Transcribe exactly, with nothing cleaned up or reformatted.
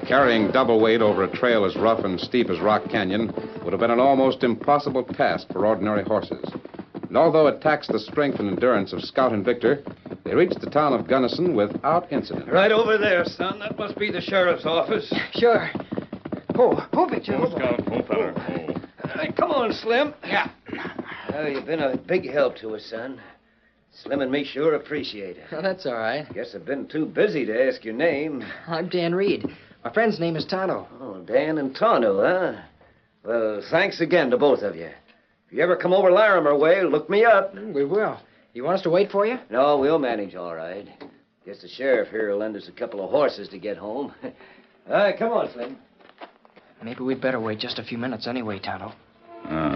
Carrying double weight over a trail as rough and steep as Rock Canyon would have been an almost impossible task for ordinary horses. And although it taxed the strength and endurance of Scout and Victor, they reached the town of Gunnison without incident. Right over there, son. That must be the sheriff's office. Sure. Oh, oh, Victor. Oh, Scout. Oh, feller. Oh. Uh, come on, Slim. Yeah. Well, you've been a big help to us, son. Slim and me sure appreciate it. Oh, that's all right. Guess I've been too busy to ask your name. I'm Dan Reed. My friend's name is Tonto. Oh, Dan and Tonto, huh? Well, thanks again to both of you. If you ever come over Larimer way, look me up. We will. You want us to wait for you? No, we'll manage all right. Guess the sheriff here will lend us a couple of horses to get home. All right, come on, Slim. Maybe we'd better wait just a few minutes anyway, Tonto. Uh.